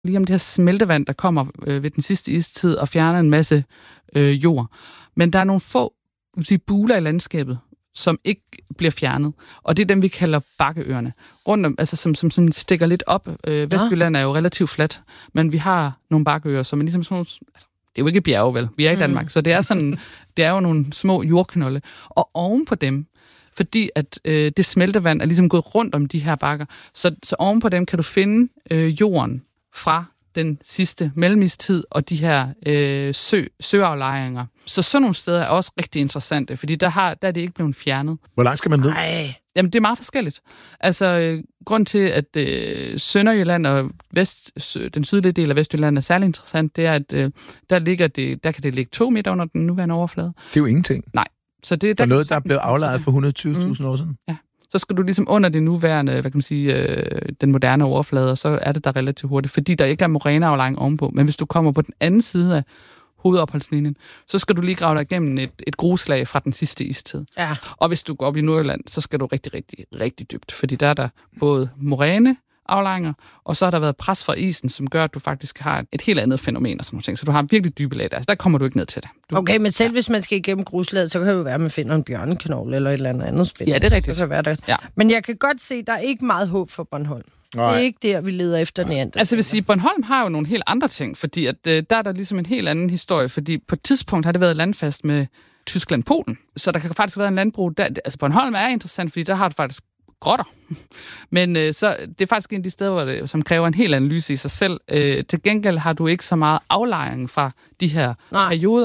lige om det her smeltevand, der kommer ved den sidste istid og fjerner en masse jord. Men der er nogle få buler i landskabet, som ikke bliver fjernet. Og det er dem, vi kalder bakkeøerne. Rundt om, altså som stikker lidt op. Vestjylland er jo relativt fladt, men vi har nogle bakkeøer, som er ligesom sådan nogle, altså, det er jo ikke bjerge, vel? Vi er i Danmark, så det er sådan, det er jo nogle små jordknolde. Og oven på dem, fordi at det smeltevand er ligesom gået rundt om de her bakker, så oven på dem kan du finde jorden fra den sidste mellemistid og de her søaflejringer. Så sådan nogle steder er også rigtig interessante, fordi der er det ikke blevet fjernet. Hvor langt skal man ned? Jamen, det er meget forskelligt. Altså, grund til, at Sønderjylland og den sydlige del af Vestjylland er særlig interessant, det er, at der kan det ligge 2 meter under den nuværende overflade. Det er jo ingenting. Nej. Så det er noget, der er blevet aflejet for 120.000 år siden? Ja. Så skal du ligesom under det nuværende, hvad kan man sige, den moderne overflade, og så er det der relativt hurtigt, fordi der ikke er moræneaflejring ovenpå. Men hvis du kommer på den anden side af hovedopholdslinjen, så skal du lige grave dig igennem et gruslag fra den sidste istid. Ja. Og hvis du går op i Nordjylland, så skal du rigtig, rigtig, rigtig dybt, fordi der er der både moræneaflejringer, og så har der været pres fra isen, som gør, at du faktisk har et helt andet fænomen og sådan noget ting. Så du har virkelig dybe lag der. Der kommer du ikke ned til det. Okay, men selv hvis man skal igennem gruslaget, så kan det jo være, at man finder en bjørneknogle eller et eller andet spil. Ja, det er rigtigt. Så kan være der. Ja. Men jeg kan godt se, at der er ikke meget håb for Bornholm. Nej. Det er ikke der, vi leder efter neandertaler. Altså, jeg vil sige, Bornholm har jo nogle helt andre ting, fordi at, der er der ligesom en helt anden historie, fordi på et tidspunkt har det været landfast med Tyskland-Polen, så der kan faktisk være en landbrug der. Altså, Bornholm er interessant, fordi der har du faktisk grotter. Men så det er faktisk en af de steder, som kræver en helt analyse i sig selv. Til gengæld har du ikke så meget aflejring fra de her perioder.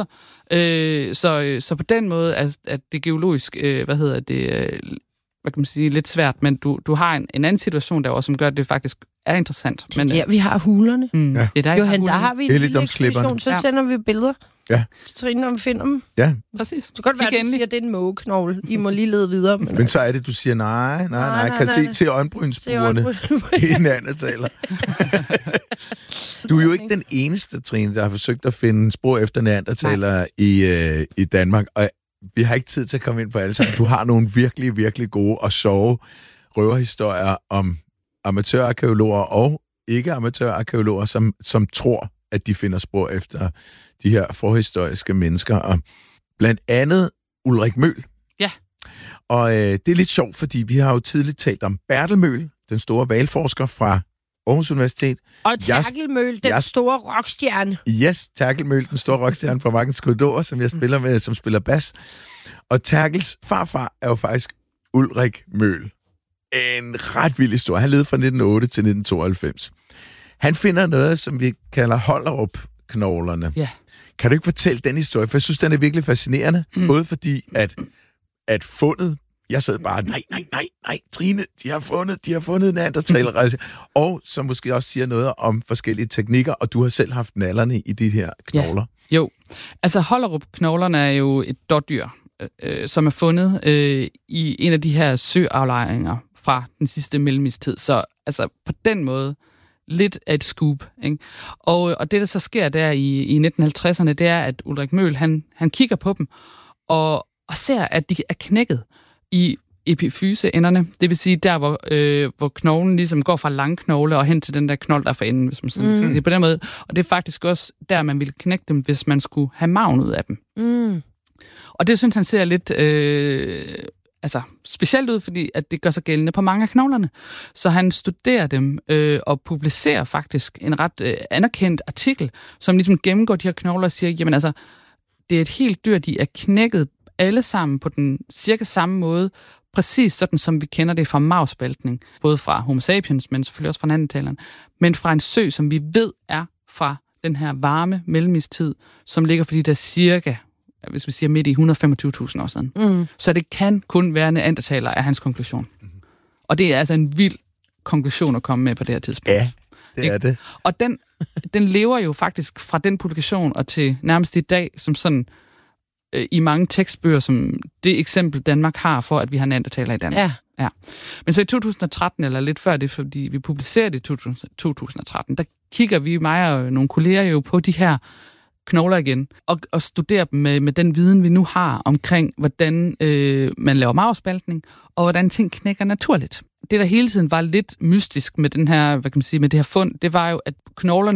Så på den måde er det geologisk, hvad kan man sige, lidt svært, men du har en anden situation der også, som gør, at det faktisk er interessant. Det er der, vi har hulerne. Ja. Det er der har vi en lille ekspedition, så sender vi billeder. Ja. Så Trine, når vi finder dem. Ja. Præcis. Så godt være, at du siger, at det er en mågeknogle. I må lige lede videre. Men så er det, du siger, nej. Kan se til øjenbrynsbrugerne i neandertaler. Du er jo ikke den eneste, Trine, der har forsøgt at finde spor efter neandertaler i Danmark, og vi har ikke tid til at komme ind på alle sammen. Du har nogle virkelig, virkelig gode og sjove røverhistorier om amatørarkæologer og ikke-amatørarkæologer, som tror, at de finder spor efter de her forhistoriske mennesker. Og blandt andet Ulrik Møhl. Ja. Og det er lidt sjovt, fordi vi har jo tidligt talt om Bertel Møhl, den store hvalforsker fra Aarhus Universitet. Og Terkel Møhl, den store rockstjerne. Yes, Terkel Møhl, den store rockstjerne fra Vaggens Korridor, som jeg spiller med, som spiller bas. Og Terkels farfar er jo faktisk Ulrik Møhl. En ret vild historie. Han levede fra 1908 til 1992. Han finder noget, som vi kalder Hollerup-knoglerne. Ja. Kan du ikke fortælle den historie? For jeg synes, den er virkelig fascinerende. Både fordi, at fundet... Jeg sad bare, nej, Trine, de har fundet neandertalerrejse. Og som måske også siger noget om forskellige teknikker, og du har selv haft nallerne i de her knogler. Ja. Jo, altså Hollerup-knoglerne er jo et dårdyr, som er fundet i en af de her søaflejringer fra den sidste mellemistid. Så altså på den måde lidt af et scoop. Ikke? Og det, der så sker der i 1950'erne, det er, at Ulrik Møhl, han kigger på dem og ser, at de er knækket i epifyseenderne. Det vil sige, der hvor knoglen ligesom går fra langknogle og hen til den der knold, der er for enden, hvis man sådan skal sige på den måde. Og det er faktisk også der, man ville knække dem, hvis man skulle have maven ud af dem. Mm. Og det synes han ser lidt specielt ud, fordi at det gør sig gældende på mange af knoglerne. Så han studerer dem og publicerer faktisk en ret anerkendt artikel, som ligesom gennemgår de her knogler og siger, jamen altså, det er et helt dyr, de er knækket alle sammen på den cirka samme måde, præcis sådan, som vi kender det fra marvspaltning, både fra Homo sapiens, men selvfølgelig også fra neandertalerne, men fra en sø, som vi ved er fra den her varme mellemistid, som ligger fordi der cirka, hvis vi siger midt i 125.000 år siden. Mm. Så det kan kun være neandertaler, er hans konklusion. Mm. Og det er altså en vild konklusion at komme med på det her tidspunkt. Ja, det er det. Og den lever jo faktisk fra den publikation og til nærmest i dag, som sådan i mange tekstbøger, som det eksempel Danmark har for, at vi har neandertaler i Danmark. Ja. Men så i 2013, eller lidt før det, fordi vi publicerede det i 2013, der kigger vi, mig og nogle kolleger jo på de her knogler igen, og studerer dem med den viden, vi nu har omkring, hvordan man laver marvspaltning, og hvordan ting knækker naturligt. det, der hele tiden var lidt mystisk med den her, hvad kan man sige, med det her fund, det var jo, at knoglerne